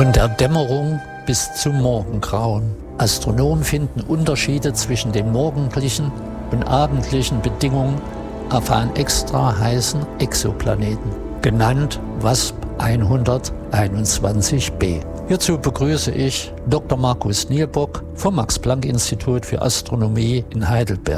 Von der Dämmerung bis zum Morgengrauen. Astronomen finden Unterschiede zwischen den morgendlichen und abendlichen Bedingungen auf einen extra heißen Exoplaneten, genannt WASP 121b. Hierzu begrüße ich Dr. Markus Nielbock vom Max-Planck-Institut für Astronomie in Heidelberg.